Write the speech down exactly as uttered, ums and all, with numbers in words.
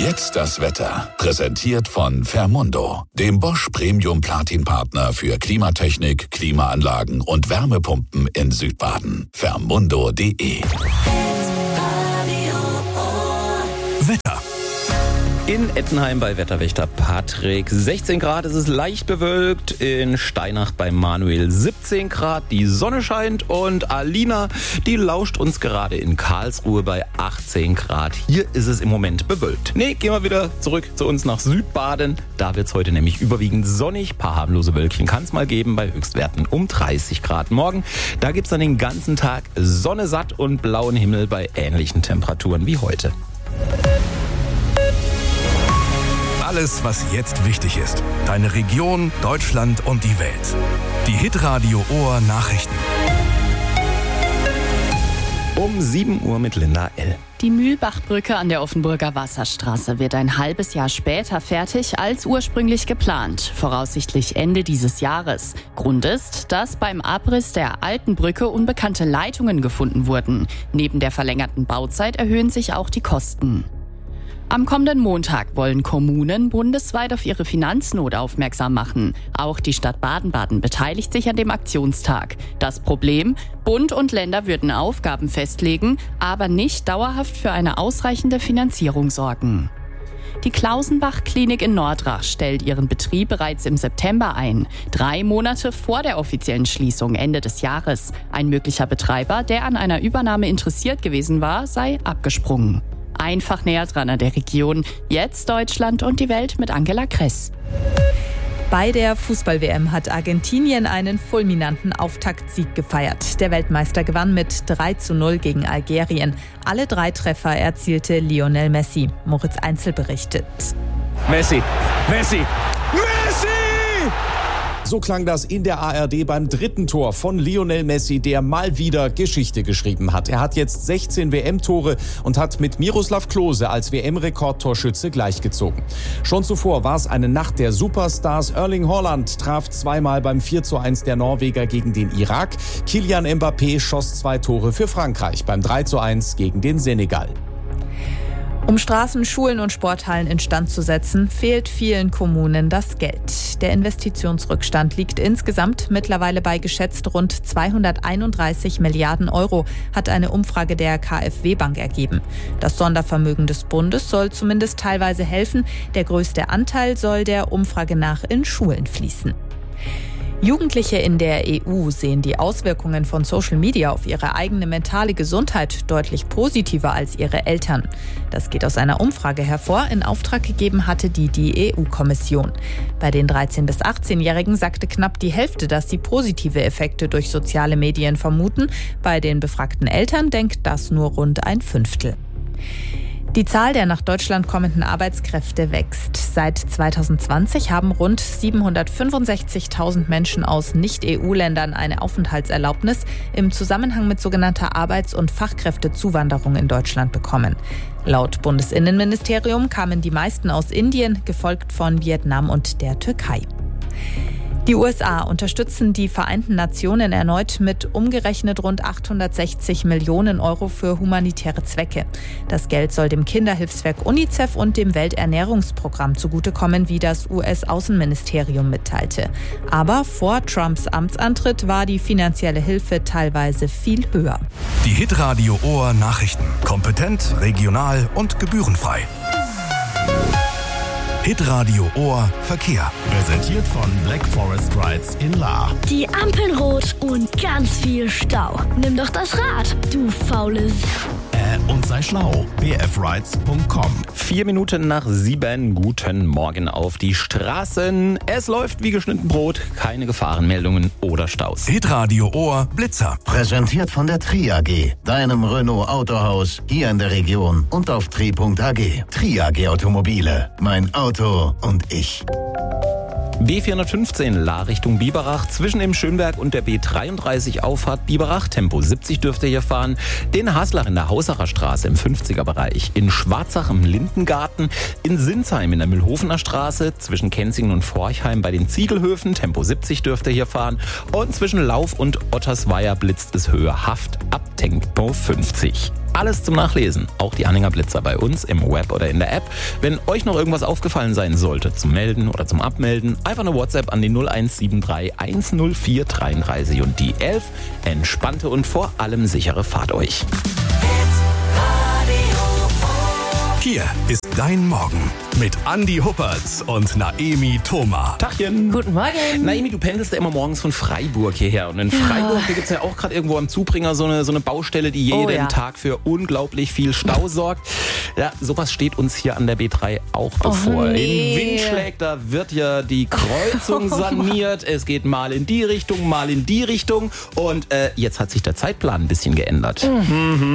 Jetzt das Wetter. Präsentiert von Fermundo, dem Bosch Premium Platin Partner für Klimatechnik, Klimaanlagen und Wärmepumpen in Südbaden. Fermundo punkt de. Wetter. In Ettenheim bei Wetterwächter Patrick sechzehn Grad, es ist leicht bewölkt. In Steinach bei Manuel siebzehn Grad, die Sonne scheint. Und Alina, die lauscht uns gerade in Karlsruhe bei achtzehn Grad. Hier ist es im Moment bewölkt. Nee, gehen wir wieder zurück zu uns nach Südbaden. Da wird es heute nämlich überwiegend sonnig. Paar harmlose Wölkchen kann es mal geben bei Höchstwerten um dreißig Grad. Morgen, da gibt es dann den ganzen Tag Sonne satt und blauen Himmel bei ähnlichen Temperaturen wie heute. Alles, was jetzt wichtig ist. Deine Region, Deutschland und die Welt. Die Hitradio Ohr Nachrichten. Um sieben Uhr mit Linda L. Die Mühlbachbrücke an der Offenburger Wasserstraße wird ein halbes Jahr später fertig als ursprünglich geplant, voraussichtlich Ende dieses Jahres. Grund ist, dass beim Abriss der alten Brücke unbekannte Leitungen gefunden wurden. Neben der verlängerten Bauzeit erhöhen sich auch die Kosten. Am kommenden Montag wollen Kommunen bundesweit auf ihre Finanznot aufmerksam machen. Auch die Stadt Baden-Baden beteiligt sich an dem Aktionstag. Das Problem: Bund und Länder würden Aufgaben festlegen, aber nicht dauerhaft für eine ausreichende Finanzierung sorgen. Die Klausenbach-Klinik in Nordrach stellt ihren Betrieb bereits im September ein. Drei Monate vor der offiziellen Schließung Ende des Jahres. Ein möglicher Betreiber, der an einer Übernahme interessiert gewesen war, sei abgesprungen. Einfach näher dran an der Region. Jetzt Deutschland und die Welt mit Angela Kress. Bei der Fußball-W M hat Argentinien einen fulminanten Auftaktsieg gefeiert. Der Weltmeister gewann mit drei zu null gegen Algerien. Alle drei Treffer erzielte Lionel Messi. Moritz Einzel berichtet. Messi, Messi, Messi! So klang das in der A R D beim dritten Tor von Lionel Messi, der mal wieder Geschichte geschrieben hat. Er hat jetzt sechzehn W M-Tore und hat mit Miroslav Klose als W M-Rekordtorschütze gleichgezogen. Schon zuvor war es eine Nacht der Superstars. Erling Haaland traf zweimal beim vier zu eins der Norweger gegen den Irak. Kylian Mbappé schoss zwei Tore für Frankreich beim drei zu eins gegen den Senegal. Um Straßen, Schulen und Sporthallen instand zu setzen, fehlt vielen Kommunen das Geld. Der Investitionsrückstand liegt insgesamt mittlerweile bei geschätzt rund zweihunderteinunddreißig Milliarden Euro, hat eine Umfrage der KfW-Bank ergeben. Das Sondervermögen des Bundes soll zumindest teilweise helfen. Der größte Anteil soll der Umfrage nach in Schulen fließen. Jugendliche in der E U sehen die Auswirkungen von Social Media auf ihre eigene mentale Gesundheit deutlich positiver als ihre Eltern. Das geht aus einer Umfrage hervor. In Auftrag gegeben hatte die die E U-Kommission. Bei den dreizehn- bis achtzehnjährigen sagte knapp die Hälfte, dass sie positive Effekte durch soziale Medien vermuten. Bei den befragten Eltern denkt das nur rund ein Fünftel. Die Zahl der nach Deutschland kommenden Arbeitskräfte wächst. Seit zweitausendzwanzig haben rund siebenhundertfünfundsechzigtausend Menschen aus Nicht-E U-Ländern eine Aufenthaltserlaubnis im Zusammenhang mit sogenannter Arbeits- und Fachkräftezuwanderung in Deutschland bekommen. Laut Bundesinnenministerium kamen die meisten aus Indien, gefolgt von Vietnam und der Türkei. Die U S A unterstützen die Vereinten Nationen erneut mit umgerechnet rund achthundertsechzig Millionen Euro für humanitäre Zwecke. Das Geld soll dem Kinderhilfswerk UNICEF und dem Welternährungsprogramm zugutekommen, wie das U S-Außenministerium mitteilte. Aber vor Trumps Amtsantritt war die finanzielle Hilfe teilweise viel höher. Die Hitradio Ohr Nachrichten. Kompetent, regional und gebührenfrei. Hitradio Ohr Verkehr. Präsentiert von Black Forest Rides in Lahr. Die Ampeln rot und ganz viel Stau. Nimm doch das Rad, du faules. Äh, und sei schlau. b f rides punkt com. Vier Minuten nach sieben. Guten Morgen auf die Straßen. Es läuft wie geschnitten Brot. Keine Gefahrenmeldungen oder Staus. Hitradio Ohr Blitzer. Präsentiert von der Tri A G. Deinem Renault Autohaus hier in der Region und auf tri punkt a g. Tri A G Automobile. Mein Auto und ich. B vierhundertfünfzehn Lahr Richtung Biberach, zwischen dem Schönberg und der B dreiunddreißig Auffahrt Biberach, Tempo siebzig dürft ihr hier fahren, den Haslach in der Hausacher Straße im fünfziger Bereich, in Schwarzach im Lindengarten, in Sinsheim in der Mühlhofener Straße, zwischen Kenzingen und Forchheim bei den Ziegelhöfen, Tempo siebzig dürft ihr hier fahren, und zwischen Lauf und Ottersweier blitzt es Höhe Haft ab Tempo fünfzig. Alles zum Nachlesen, auch die Anhängerblitzer bei uns im Web oder in der App. Wenn euch noch irgendwas aufgefallen sein sollte, zum Melden oder zum Abmelden, einfach eine WhatsApp an die null eins sieben drei eins null vier dreiunddreißig und die elf. Entspannte und vor allem sichere Fahrt euch. Hier ist dein Morgen mit Andi Huppertz und Naemi Thoma. Tachchen. Guten Morgen. Naemi, du pendelst ja immer morgens von Freiburg hierher. Und in Freiburg ja. gibt es ja auch gerade irgendwo am Zubringer so eine, so eine Baustelle, die jeden oh, ja. Tag für unglaublich viel Stau sorgt. Ja, sowas steht uns hier an der B drei auch bevor. Oh, nee. In Windschläg, da wird ja die Kreuzung saniert. Es geht mal in die Richtung, mal in die Richtung. Und äh, jetzt hat sich der Zeitplan ein bisschen geändert. Mhm.